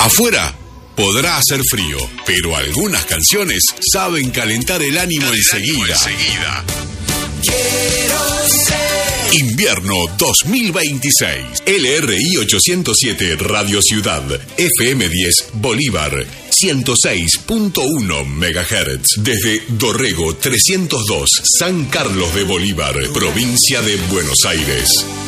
Afuera podrá hacer frío, pero algunas canciones saben calentar el ánimo enseguida. Quiero ser Invierno 2026. LRI 807 Radio Ciudad. FM 10 Bolívar. 106.1 MHz. Desde Dorrego 302, San Carlos de Bolívar, provincia de Buenos Aires.